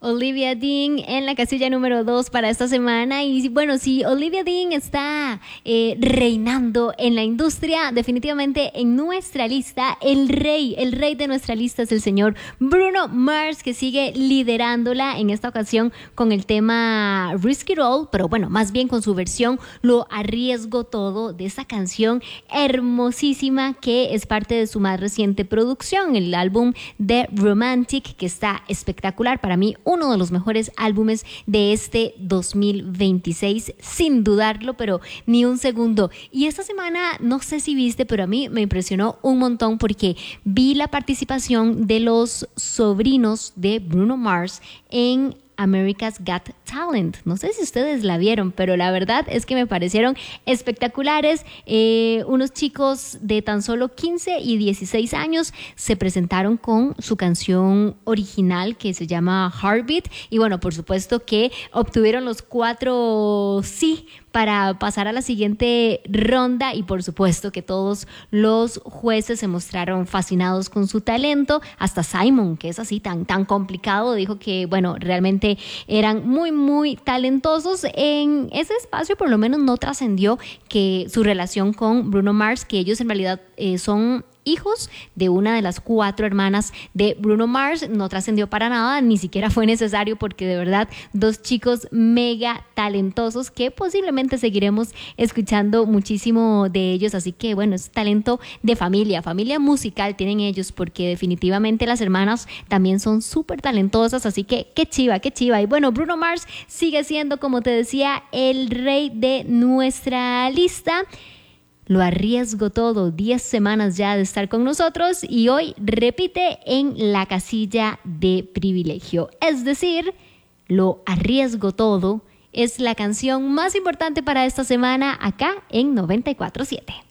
Olivia Dean en la casilla número 2 para esta semana. Y bueno, si Olivia Dean está reinando en la industria, definitivamente en nuestra lista, el rey de nuestra lista es el señor Bruno Mars, que sigue liderándola en esta ocasión con el tema Risk It All, pero bueno, más bien con su versión Lo Arriesgo Todo, de esta canción hermosísima que es parte de su más reciente producción, el álbum The Romantic, que está espectacular. Para mí, uno de los mejores álbumes de este 2026, sin dudarlo, pero ni un segundo. Y esta semana, no sé si viste, pero a mí me impresionó un montón porque vi la participación de los sobrinos de Bruno Mars en America's Got Talent. No sé si ustedes la vieron, pero la verdad es que me parecieron espectaculares. Unos chicos de tan solo 15 y 16 años se presentaron con su canción original que se llama Heartbeat, y bueno, por supuesto que obtuvieron los 4 sí para pasar a la siguiente ronda, y por supuesto que todos los jueces se mostraron fascinados con su talento. Hasta Simon, que es así tan complicado, dijo que bueno, realmente eran muy talentosos. En ese espacio por lo menos no trascendió que su relación con Bruno Mars, que ellos en realidad son hijos de una de las 4 hermanas de Bruno Mars, no trascendió para nada, ni siquiera fue necesario, porque de verdad 2 chicos mega talentosos que posiblemente seguiremos escuchando muchísimo de ellos. Así que bueno, es talento de familia musical tienen ellos, porque definitivamente las hermanas también son súper talentosas, así que qué chiva. Y bueno, Bruno Mars sigue siendo, como te decía, el rey de nuestra lista. Lo arriesgo todo, 10 semanas ya de estar con nosotros, y hoy repite en la casilla de privilegio. Es decir, Lo Arriesgo Todo es la canción más importante para esta semana acá en 94.7.